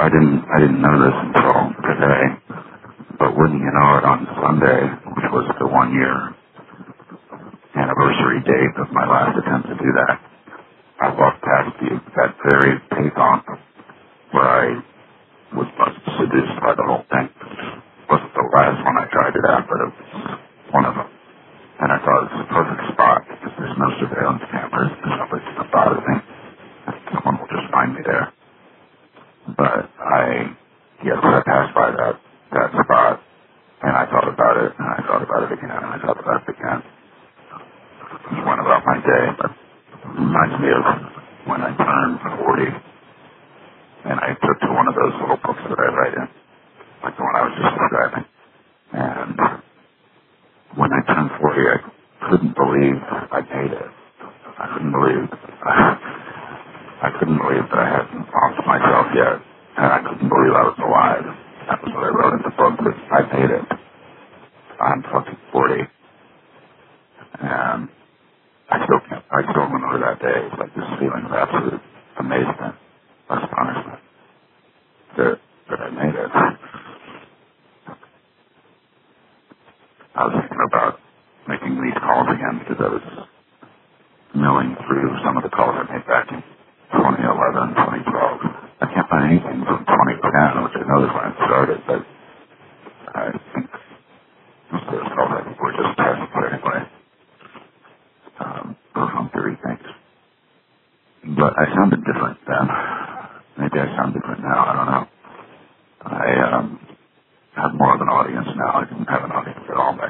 I didn't know this until today, but wouldn't you know it, on Sunday, which was the 1 year anniversary date of my last attempt to do that, I walked past that very payphone where I was seduced by the whole thing. It wasn't the last one I tried it at, but it was one of them. And I thought it was the perfect spot because there's no surveillance cameras, there's nobody to bother me. Someone will just find me there. But I passed by that spot, and I thought about it, and I thought about it again, and I thought about it again. Just went about my day, but it reminds me of when I turned 40, and I took to one of those little books that I write in, like the one I was just describing. And when I turned 40, I couldn't believe I made it. I couldn't believe that I hadn't lost myself yet, and I couldn't believe I was alive. That was what I wrote in the book, that I made it. I'm fucking 40. And I still remember that day. It was like this feeling of absolute amazement, astonishment, that I made it. I was thinking about making these calls again because I was milling through some of the calls I made back in 2011, 2012. I can't find anything from 2010, which I know is when it started, but I think most of those calls were just tests, but anyway. Perfunctory things. But I sounded different then. Maybe I sound different now, I don't know. I have more of an audience now. I didn't have an audience